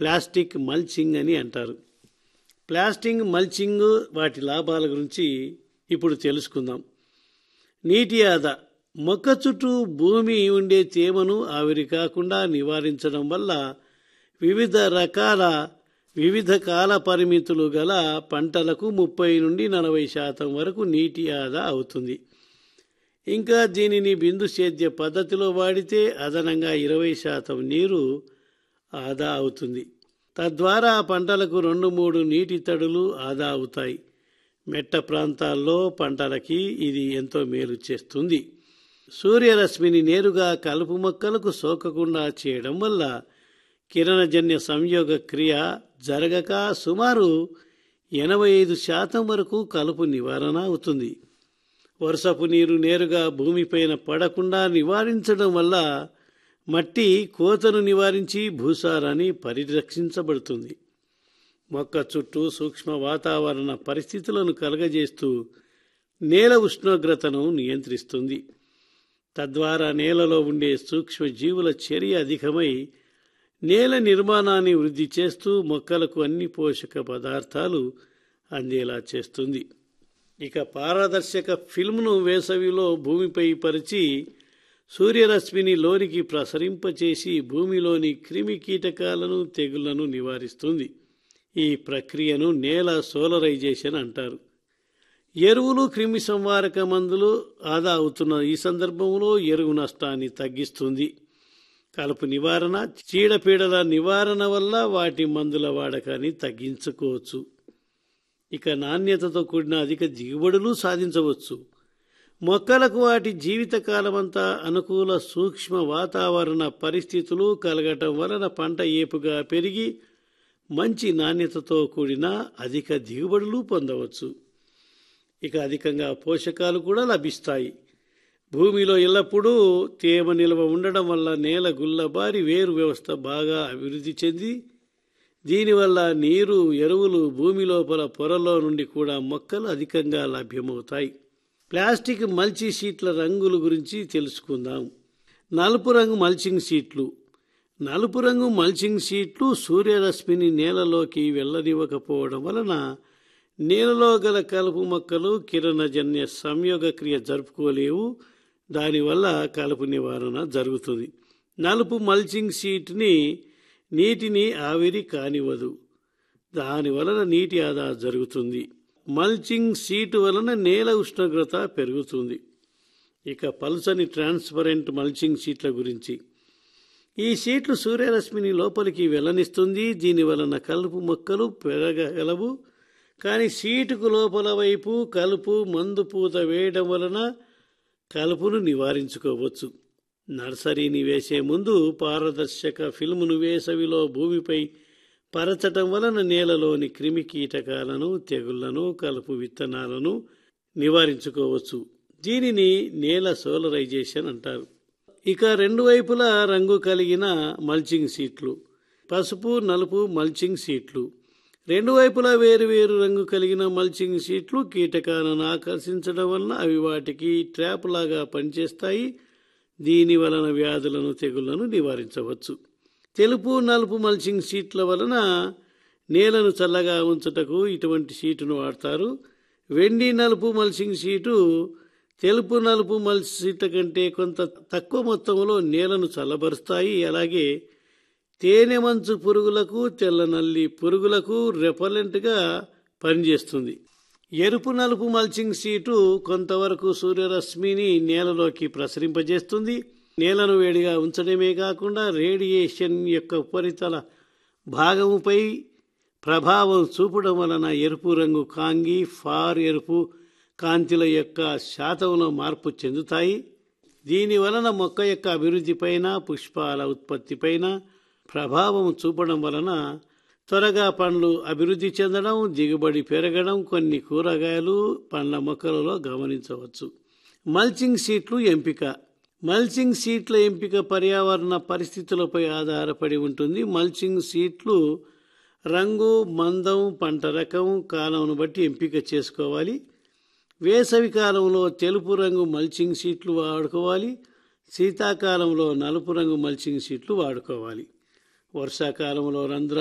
Plastic mulching అని అంటారు. Plastic mulching వాటి లాభాల గురించి ఇప్పుడు తెలుసుకుందాం. నీటి ఆదా. మొక్క చుట్టూ భూమి ఉండే తేమను ఆవిరి కాకుండా నివారించడం వల్ల వివిధ కాల పరిమితులు గల పంటలకు 30 నుండి 40% వరకు నీటి ఆదా అవుతుంది. ఇంకా దీనిని బిందు సేద్య పద్ధతిలో వాడితే అదనంగా 20% నీరు ఆదా అవుతుంది. తద్వారా పంటలకు 2-3 నీటి తడులు ఆదా అవుతాయి. మెట్ట ప్రాంతాల్లో పంటలకి ఇది ఎంతో మేలు చేస్తుంది. సూర్యరశ్మిని నేరుగా కలుపు మొక్కలకు సోకకుండా చేయడం వల్ల కిరణజన్య సంయోగ క్రియ జరగక సుమారు 85% వరకు కలుపు నివారణ అవుతుంది. వర్షపు నీరు నేరుగా భూమిపైన పడకుండా నివారించడం వల్ల మట్టి కోతను నివారించి భూసారాన్ని పరిరక్షించబడుతుంది. మొక్క చుట్టూ సూక్ష్మ వాతావరణ పరిస్థితులను కలుగజేస్తూ నేల ఉష్ణోగ్రతను నియంత్రిస్తుంది. తద్వారా నేలలో ఉండే సూక్ష్మ జీవుల చర్య అధికమై నేల నిర్మాణాన్ని వృద్ధి చేస్తూ మొక్కలకు అన్ని పోషక పదార్థాలు అందేలా చేస్తుంది. ఇక పారదర్శక ఫిల్మ్ను వేసవిలో భూమిపై పరిచి సూర్యరశ్మిని లోనికి ప్రసరింపచేసి భూమిలోని క్రిమి కీటకాలను తెగుళ్లను నివారిస్తుంది. ఈ ప్రక్రియను నేల సోలరైజేషన్ అంటారు. ఎరువులు, క్రిమి సంహారక మందులు ఆదా అవుతున్న ఈ సందర్భంలో ఎరువు నష్టాన్ని తగ్గిస్తుంది. కలుపు నివారణ, చీడపీడల నివారణ వల్ల వాటి మందుల వాడకాన్ని తగ్గించుకోవచ్చు. ఇక నాణ్యతతో కూడిన అధిక దిగుబడులు సాధించవచ్చు. మొక్కలకు వాటి జీవితకాలమంతా అనుకూల సూక్ష్మ వాతావరణ పరిస్థితులు కలగటం వలన పంట ఏపుగా పెరిగి మంచి నాణ్యతతో కూడిన అధిక దిగుబడులు పొందవచ్చు. ఇక అధికంగా పోషకాలు కూడా లభిస్తాయి. భూమిలో ఎల్లప్పుడూ తేమ నిల్వ ఉండడం వల్ల నేల గుల్లబారి వేరు వ్యవస్థ బాగా అభివృద్ధి చెంది దీనివల్ల నీరు, ఎరువులు భూమి లోపల పొరలో నుండి కూడా మొక్కలు అధికంగా లభ్యమవుతాయి. ప్లాస్టిక్ మల్చి షీట్ల రంగుల గురించి తెలుసుకుందాం. నలుపు రంగు మల్చింగ్ షీట్లు. నలుపు రంగు మల్చింగ్ షీట్లు సూర్యరశ్మిని నేలలోకి వెళ్ళనివ్వకపోవడం వలన నేలలో గల కలుపు మొక్కలు కిరణజన్య సంయోగ క్రియ జరుపుకోలేవు. దానివల్ల కలుపు నివారణ జరుగుతుంది. నలుపు మల్చింగ్ షీట్ని నీటిని ఆవిరి కానివ్వదు. దానివలన నీటి ఆదా జరుగుతుంది. మల్చింగ్ షీట్ వలన నేల ఉష్ణోగ్రత పెరుగుతుంది. ఇక పల్చని ట్రాన్స్పరెంట్ మల్చింగ్ షీట్ల గురించి. ఈ షీట్లు సూర్యరశ్మిని లోపలికి వెళ్ళనిస్తుంది. దీనివలన కలుపు మొక్కలు పెరగగలవు. కానీ షీటుకు లోపల వైపు కలుపు మందు పూత వేయడం వలన కలుపును నివారించుకోవచ్చు. నర్సరీని వేసే ముందు పారదర్శక ఫిల్మును వేసవిలో భూమిపై పరచటం వలన నేలలోని క్రిమి కీటకాలను, తెగుళ్లను, కలుపు విత్తనాలను నివారించుకోవచ్చు. దీనిని నేల సోలరైజేషన్ అంటారు. ఇక రెండు వైపులా రంగు కలిగిన మల్చింగ్ షీట్లు. పసుపు, నలుపు మల్చింగ్ షీట్లు. రెండు వైపులా వేరు రంగు కలిగిన మల్చింగ్ షీట్లు కీటకాలను ఆకర్షించడం వలన అవి వాటికి ట్రాప్ లాగా పనిచేస్తాయి. దీని వలన వ్యాధులను, తెగుళ్లను నివారించవచ్చు. తెలుపు, నలుపు మల్చింగ్ షీట్ల వలన నేలను చల్లగా ఉంచుటకు ఇటువంటి షీటును వాడతారు. వెండి నలుపు మల్చింగ్ షీటు తెలుపు నలుపు మల్చింగ్ షీట్ల కంటే కొంత తక్కువ మొత్తంలో నేలను చల్లబరుస్తాయి. అలాగే తేనె మంచు పురుగులకు, తెల్ల నల్లి పురుగులకు రెపలెంట్గా పనిచేస్తుంది. ఎరుపు నలుపు మల్చింగ్ షీటు కొంతవరకు సూర్యరశ్మిని నేలలోకి ప్రసరింపజేస్తుంది. నేలను వేడిగా ఉంచడమే కాకుండా రేడియేషన్ యొక్క ఉపరితల భాగముపై ప్రభావం చూపడం వలన ఎరుపు రంగు కాంగి, ఫార్ ఎరుపు కాంతిల యొక్క శాతంలో మార్పు చెందుతాయి. దీని వలన మొక్క యొక్క అభివృద్ధిపైన, పుష్పాల ఉత్పత్తిపైన ప్రభావం చూపడం వలన త్వరగా పండ్లు అభివృద్ధి చెందడం, దిగుబడి పెరగడం కొన్ని కూరగాయలు, పండ్ల మొక్కలలో గమనించవచ్చు. మల్చింగ్ షీట్లు ఎంపిక. మల్చింగ్ షీట్ల ఎంపిక పర్యావరణ పరిస్థితులపై ఆధారపడి ఉంటుంది. మల్చింగ్ షీట్లు రంగు, మందం, పంట రకం, కాలంను బట్టి ఎంపిక చేసుకోవాలి. వేసవి కాలంలో తెలుపు రంగు మల్చింగ్ షీట్లు వాడుకోవాలి. శీతాకాలంలో నలుపు రంగు మల్చింగ్ షీట్లు వాడుకోవాలి. వర్షాకాలంలో రంధ్రాలు